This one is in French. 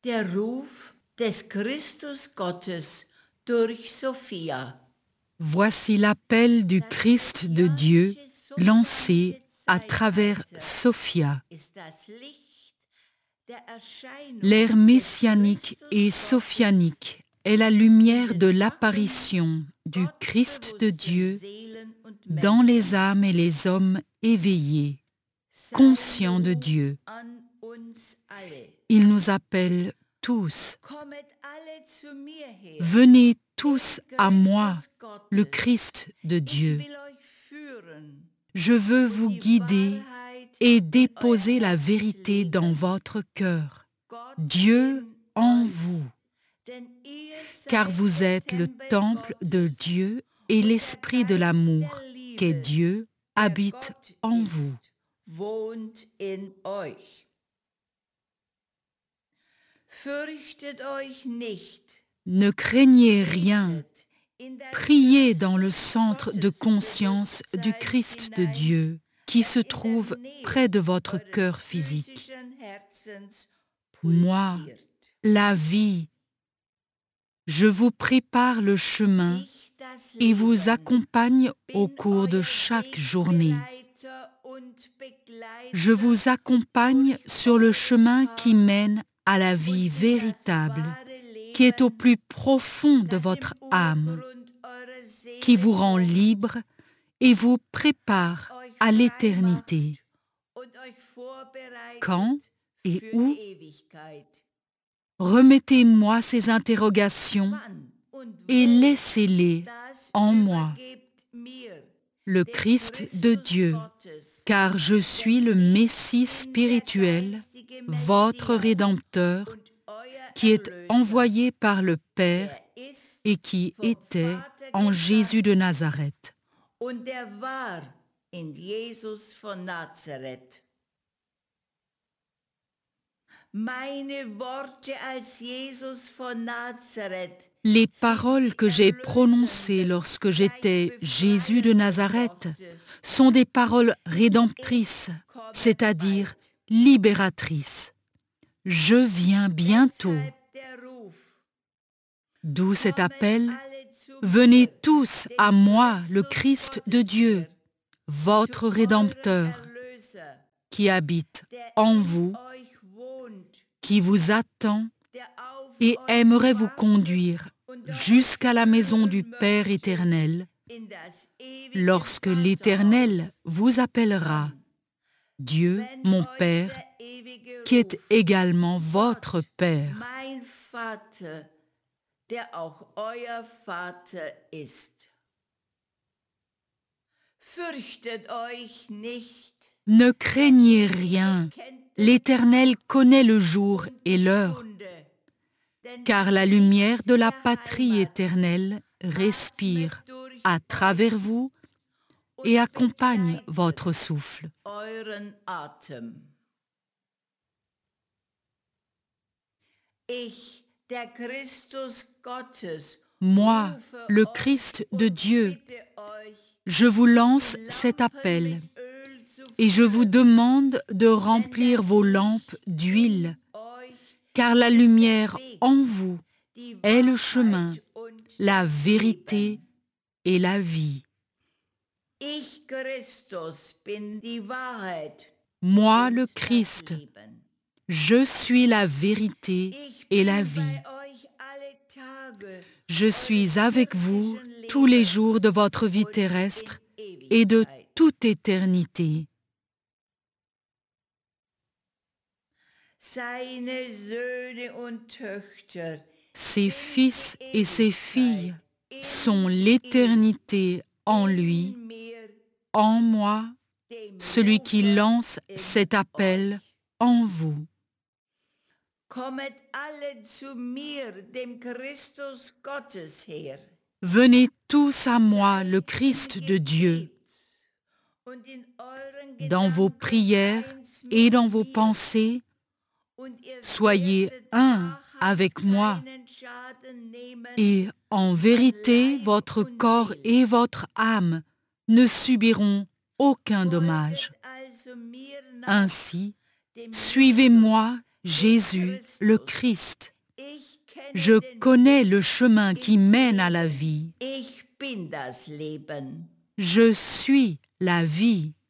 Der Ruf des Christus Gottes durch Sophia. Voici l'appel du Christ de Dieu lancé à travers Sophia. L'ère messianique et sophianique est la lumière de l'apparition du Christ de Dieu dans les âmes et les hommes éveillés, conscients de Dieu. Il nous appelle tous. Venez tous à moi, le Christ de Dieu. Je veux vous guider et déposer la vérité dans votre cœur. Dieu en vous, car vous êtes le temple de Dieu et l'esprit de l'amour, qu'est Dieu, habite en vous. Ne craignez rien. Priez dans le centre de conscience du Christ de Dieu qui se trouve près de votre cœur physique. Moi, la vie, je vous prépare le chemin et vous accompagne au cours de chaque journée. Je vous accompagne sur le chemin qui mène à la vie véritable, qui est au plus profond de votre âme, qui vous rend libre et vous prépare à l'éternité. Quand et où? Remettez-moi ces interrogations et laissez-les en moi, le Christ de Dieu, car je suis le Messie spirituel, votre Rédempteur, qui est envoyé par le Père et qui était en Jésus de Nazareth. Les paroles que j'ai prononcées lorsque j'étais Jésus de Nazareth sont des paroles rédemptrices, c'est-à-dire libératrices. Je viens bientôt. D'où cet appel, venez tous à moi, le Christ de Dieu, votre Rédempteur, qui habite en vous, qui vous attend et aimerait vous conduire jusqu'à la maison du Père éternel, lorsque l'Éternel vous appellera, Dieu, mon Père, qui est également votre Père. Ne craignez rien, l'Éternel connaît le jour et l'heure, car la lumière de la patrie éternelle respire à travers vous et accompagne votre souffle. Moi, le Christ de Dieu, je vous lance cet appel et je vous demande de remplir vos lampes d'huile, car la lumière en vous est le chemin, la vérité et la vie. Moi, le Christ, je suis la vérité et la vie. Je suis avec vous tous les jours de votre vie terrestre et de toute éternité. Ses fils et ses filles sont l'éternité en lui, en moi, celui qui lance cet appel en vous. Venez tous à moi, le Christ de Dieu. Dans vos prières et dans vos pensées, soyez un avec moi. Et en vérité, votre corps et votre âme ne subiront aucun dommage. Ainsi, suivez-moi Jésus le Christ. Je connais le chemin qui mène à la vie. Ich bin das Leben. Je suis la vie.